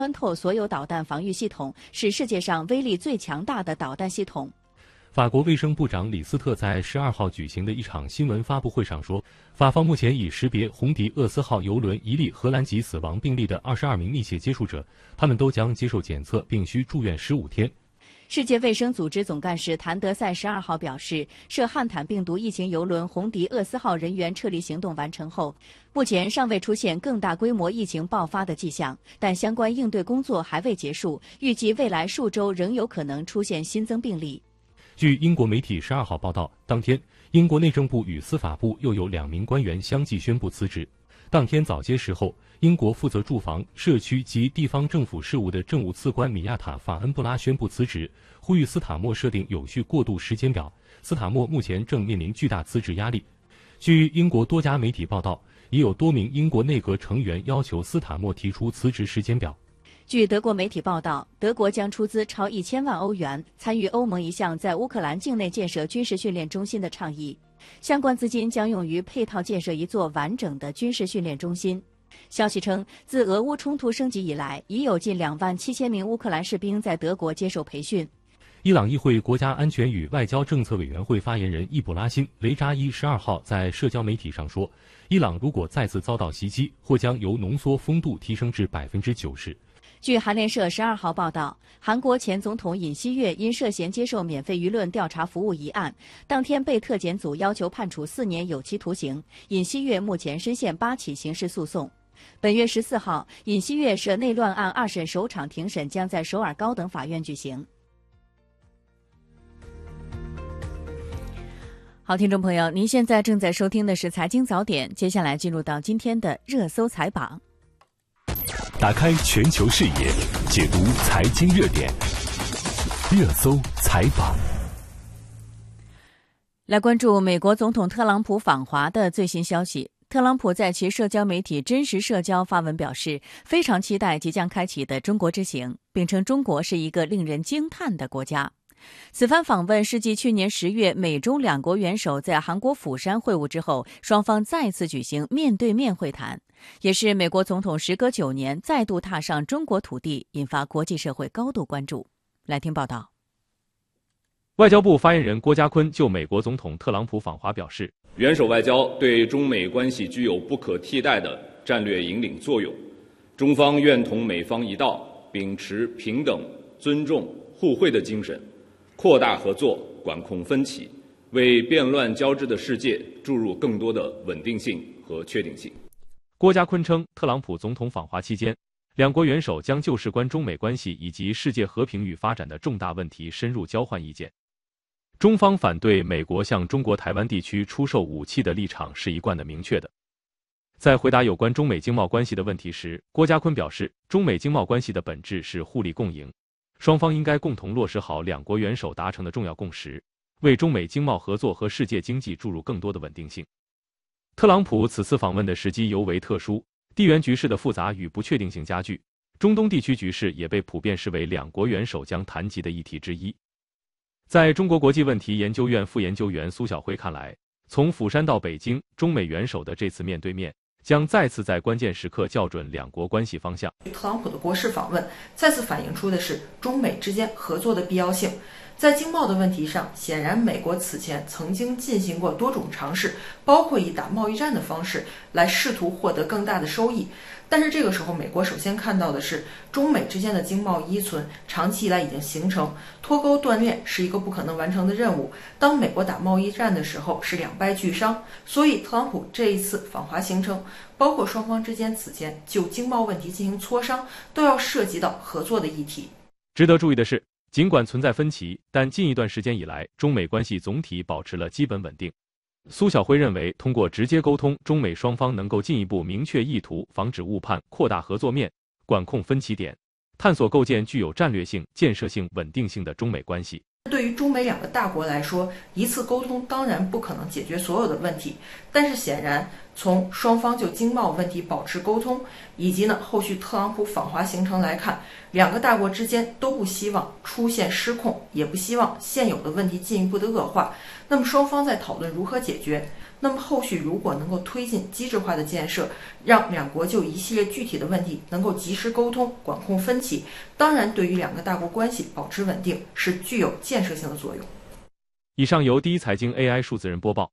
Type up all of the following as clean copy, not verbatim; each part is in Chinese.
穿透所有导弹防御系统，是世界上威力最强大的导弹系统。 法国卫生部长李斯特在12号举行的一场新闻发布会上说，法方目前已识别红迪厄斯号邮轮一例荷兰籍死亡病例的22名密切接触者，他们都将接受检测，并需住院15天。 世界卫生组织总干事谭德赛12号表示，涉汉坦病毒疫情邮轮红迪厄斯号人员撤离行动完成后，目前尚未出现更大规模疫情爆发的迹象，但相关应对工作还未结束，预计未来数周仍有可能出现新增病例。 据英国媒体12号报道，当天英国内政部与司法部又有2名官员相继宣布辞职。当天早些时候，英国负责住房、社区及地方政府事务的政务次官米亚塔·法恩布拉宣布辞职，呼吁斯塔默设定有序过渡时间表。斯塔默目前正面临巨大辞职压力。据英国多家媒体报道，已有多名英国内阁成员要求斯塔默提出辞职时间表。 据德国媒体报道，德国将出资超1000万欧元参与欧盟一项在乌克兰境内建设军事训练中心的倡议，相关资金将用于配套建设一座完整的军事训练中心。消息称，自俄乌冲突升级以来，已有近27000名乌克兰士兵在德国接受培训。 伊朗议会国家安全与外交政策委员会发言人易卜拉欣·雷扎伊12号在社交媒体上说，伊朗如果再次遭到袭击，或将由浓缩风度提升至90%。 据韩联社12号报道，韩国前总统尹锡悦因涉嫌接受免费舆论调查服务一案，当天被特检组要求判处4年有期徒刑。尹锡悦目前深陷8起刑事诉讼。本月14号，尹锡悦涉内乱案2审首场庭审将在首尔高等法院举行。好，听众朋友，您现在正在收听的是财经早点，接下来进入到今天的热搜财榜。 打开全球视野，解读财经热点，热搜财榜。 来关注美国总统特朗普访华的最新消息。特朗普在其社交媒体真实社交发文表示，非常期待即将开启的中国之行，并称中国是一个令人惊叹的国家。此番访问是继去年10月美中2国元首在韩国釜山会晤之后，双方再次举行面对面会谈，也是美国总统时隔9年再度踏上中国土地，引发国际社会高度关注。来听报道。 外交部发言人郭家坤就美国总统特朗普访华表示， 元首外交对中美关系具有不可替代的战略引领作用，中方愿同美方一道，秉持平等、尊重、互惠的精神，扩大合作，管控分歧，为变乱交织的世界注入更多的稳定性和确定性。 郭家坤称，特朗普总统访华期间，2国元首将就事关中美关系以及世界和平与发展的重大问题深入交换意见。中方反对美国向中国台湾地区出售武器的立场是一贯的明确的。在回答有关中美经贸关系的问题时，郭家坤表示，中美经贸关系的本质是互利共赢，双方应该共同落实好2国元首达成的重要共识，为中美经贸合作和世界经济注入更多的稳定性。特朗普此次访问的时机尤为特殊，地缘局势的复杂与不确定性加剧，中东地区局势也被普遍视为2国元首将谈及的议题之一。在中国国际问题研究院副研究员苏晓辉看来，从釜山到北京，中美元首的这次面对面将再次在关键时刻校准2国关系方向。 特朗普的国事访问再次反映出的是中美之间合作的必要性。在经贸的问题上，显然美国此前曾经进行过多种尝试，包括以打贸易战的方式来试图获得更大的收益。但是这个时候，美国首先看到的是中美之间的经贸依存长期以来已经形成，脱钩断链是一个不可能完成的任务。当美国打贸易战的时候是两败俱伤，所以特朗普这一次访华行程，包括双方之间此前就经贸问题进行磋商，都要涉及到合作的议题。 值得注意的是，尽管存在分歧，但近一段时间以来，中美关系总体保持了基本稳定。苏晓辉认为，通过直接沟通，中美双方能够进一步明确意图，防止误判，扩大合作面，管控分歧点，探索构建具有战略性、建设性、稳定性的中美关系。 对于中美2个大国来说，一次沟通当然不可能解决所有的问题，但是显然从双方就经贸问题保持沟通，以及后续特朗普访华行程来看，两个大国之间都不希望出现失控，也不希望现有的问题进一步的恶化。那么双方在讨论如何解决。那么后续如果能够推进机制化的建设，让两国就一系列具体的问题能够及时沟通，管控分歧，当然对于两个大国关系保持稳定是具有建设性的作用。 以上由第一财经 AI 数字人播报。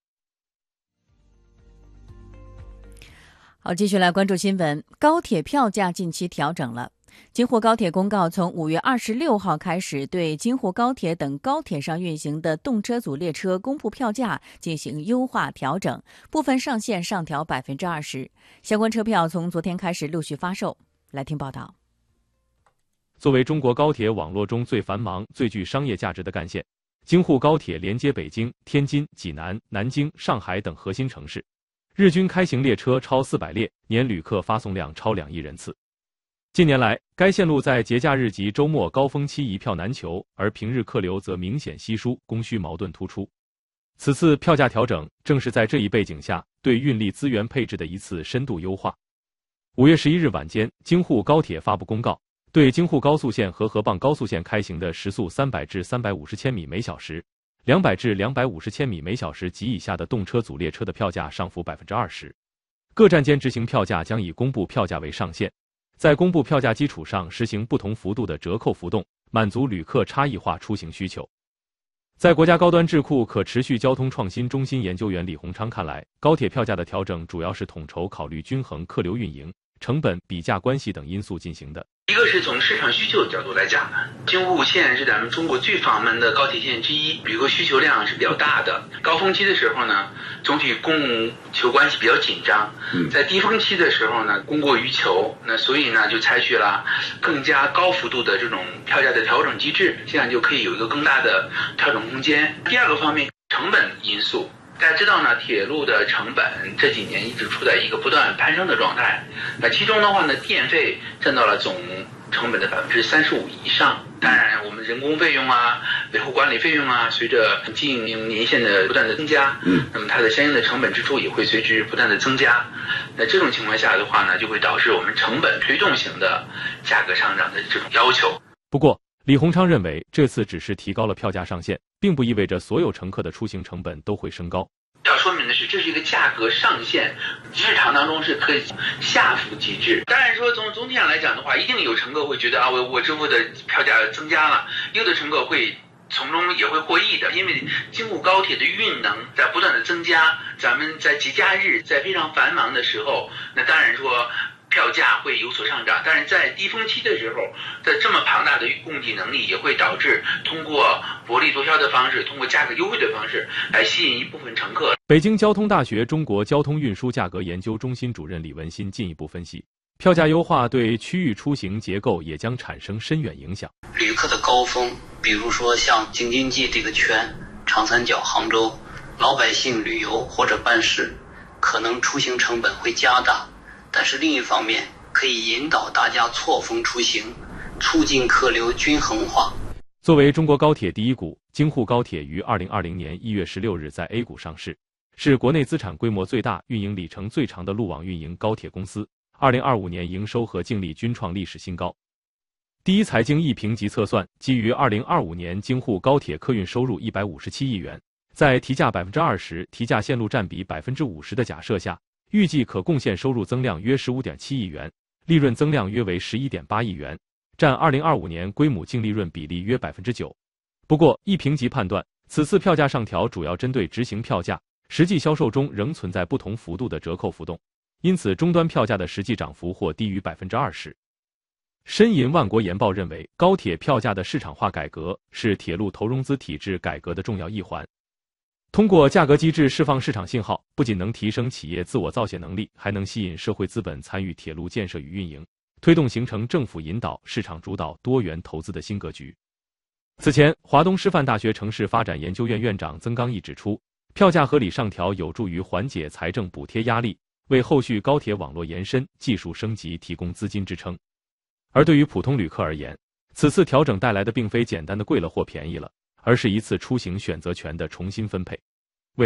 好，继续来关注新闻。高铁票价近期调整了。京沪高铁公告，从5月26号开始，对京沪高铁等高铁上运行的动车组列车公布票价进行优化调整，部分上限上调20%。相关车票从昨天开始陆续发售。来听报道。 作为中国高铁网络中最繁忙、最具商业价值的干线，京沪高铁连接北京、天津、济南、南京、上海等核心城市，日均开行列车超400列，年旅客发送量超2亿人次。近年来，该线路在节假日及周末高峰期一票难求，而平日客流则明显稀疏，供需矛盾突出。此次票价调整正是在这一背景下对运力资源配置的一次深度优化。5月11日晚间，京沪高铁发布公告，对京沪高速线和合棒高速线开行的时速300至350千米每小时、200至250千米每小时及以下的动车组列车的票价上浮20%。各站间执行票价将以公布票价为上限，在公布票价基础上实行不同幅度的折扣浮动，满足旅客差异化出行需求。在国家高端智库可持续交通创新中心研究员李洪昌看来，高铁票价的调整主要是统筹考虑均衡客流运营、成本比价关系等因素进行的。 一个是从市场需求的角度来讲呢，京沪线是咱们中国最访门的高铁线之一，旅客需求量是比较大的。高峰期的时候呢，总体供求关系比较紧张，在低峰期的时候呢，供过于求，那所以呢就采取了更加高幅度的这种票价的调整机制，这样就可以有一个更大的调整空间。第二个方面，成本因素。大家知道呢，铁路的成本这几年一直处在一个不断攀升的状态。那其中的话呢，电费占到了总成本的35%以上。当然，我们人工费用啊、维护管理费用啊，随着经营年限的不断的增加，那么它的相应的成本支出也会随之不断的增加。那这种情况下的话呢，就会导致我们成本推动型的价格上涨的这种要求。 不过，李洪昌认为，这次只是提高了票价上限，并不意味着所有乘客的出行成本都会升高。 要说明的是，这是一个价格上限，市场当中是可以下浮机制。当然说，从总体上来讲的话，一定有乘客会觉得啊，我支付的票价增加了，有的乘客会从中也会获益的，因为京沪高铁的运能在不断的增加，咱们在节假日，在非常繁忙的时候，那当然说票价会有所上涨，但是在低峰期的时候，在这么庞大的供给能力也会导致通过薄利多销的方式，通过价格优惠的方式来吸引一部分乘客。 北京交通大学中国交通运输价格研究中心主任李文新进一步分析，票价优化对区域出行结构也将产生深远影响。 旅客的高峰，比如说像京津冀这个圈、长三角、杭州，老百姓旅游或者办事，可能出行成本会加大。但是另一方面，可以引导大家错峰出行，促进客流均衡化。 作为中国高铁第一股，京沪高铁于2020年1月16日在 A 股上市，是国内资产规模最大、运营里程最长的路网运营高铁公司。2025年营收和净利均创历史新高。第一财经一评级测算，基于2025年京沪高铁客运收入157亿元，在提价20%、提价线路占比50%的假设下，预计可贡献收入增量约15.7亿元，利润增量约为11.8亿元，占2025年归母净利润比例约9%。不过，一评级判断，此次票价上调主要针对执行票价，实际销售中仍存在不同幅度的折扣浮动，因此终端票价的实际涨幅或低于20%。申银万国研报认为，高铁票价的市场化改革是铁路投融资体制改革的重要一环。通过价格机制释放市场信号，不仅能提升企业自我造血能力，还能吸引社会资本参与铁路建设与运营，推动形成政府引导、市场主导、多元投资的新格局。此前，华东师范大学城市发展研究院院长曾刚毅指出，票价合理上调有助于缓解财政补贴压力，为后续高铁网络延伸、技术升级提供资金支撑。而对于普通旅客而言，此次调整带来的并非简单的贵了或便宜了，而是一次出行选择权的重新分配。未来，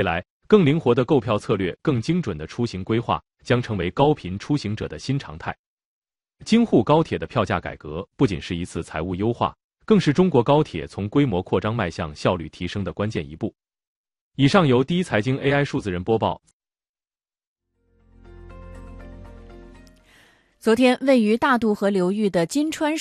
更灵活的购票策略、更精准的出行规划将成为高频出行者的新常态。京沪高铁的票价改革不仅是一次财务优化，更是中国高铁从规模扩张迈向效率提升的关键一步。以上由第一财经 AI 数字人播报。 昨天，位于大渡河流域的金川